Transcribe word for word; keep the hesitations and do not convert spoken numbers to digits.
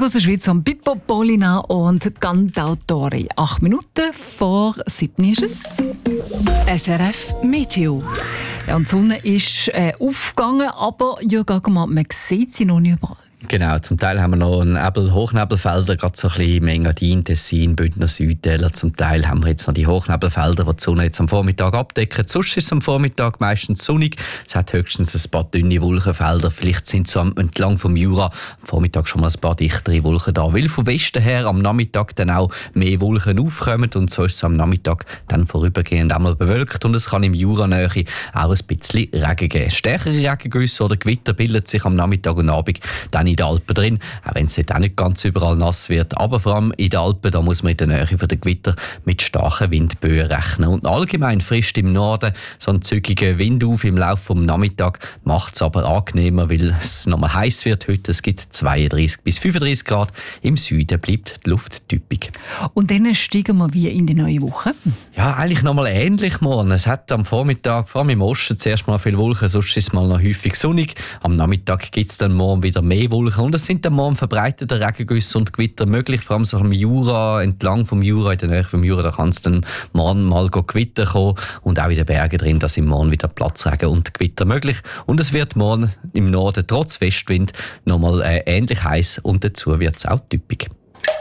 Musik aus der Schweiz von Pippo Polina und Cantautori. Acht Minuten vor sieben ist es. S R F Meteo. Ja, und die Sonne ist äh, aufgegangen, aber ja, mal, man sieht sie noch nicht überall. Genau, zum Teil haben wir noch Nebel, Hochnebelfelder, gerade so ein bisschen Engadin, Tessin, Bündner Südtäler. Zum Teil haben wir jetzt noch die Hochnebelfelder, die die Sonne jetzt am Vormittag abdecken. Sonst ist es am Vormittag meistens sonnig. Es hat höchstens ein paar dünne Wolkenfelder. Vielleicht sind so entlang vom Jura am Vormittag schon mal ein paar dichtere Wolken da. Weil vom Westen her am Nachmittag dann auch mehr Wolken aufkommen und so ist es am Nachmittag dann vorübergehend einmal bewölkt und es kann im Juranähe auch ein bisschen Regen geben. Stärkere Regengüsse oder Gewitter bilden sich am Nachmittag und Abend dann in den Alpen drin, auch wenn es dort auch nicht ganz überall nass wird. Aber vor allem in den Alpen, da muss man in der Nähe von den Gewitter mit starken Windböen rechnen. Und allgemein frisst im Norden so ein zügiger Wind auf im Laufe des Nachmittags, macht es aber angenehmer, weil es nochmal heiß wird heute. Es gibt zweiunddreißig bis fünfunddreißig Grad. Im Süden bleibt die Luft typisch. Und dann steigen wir wie in die neue Woche. Ja, eigentlich nochmal ähnlich morgen. Es hat am Vormittag, vor allem im Osten, zuerst mal viele Wolken, sonst ist es mal noch häufig sonnig. Am Nachmittag gibt es dann morgen wieder mehr Wolken. Und es sind dann morgen verbreitete Regengüsse und Gewitter möglich, vor allem so im Jura, entlang vom Jura, in der Nähe vom Jura, da kann es dann morgen mal Gewitter kommen und auch in den Bergen drin, da sind morgen wieder Platzregen und Gewitter möglich. Und es wird morgen im Norden trotz Westwind nochmal äh, ähnlich heiß und dazu wird es auch typisch.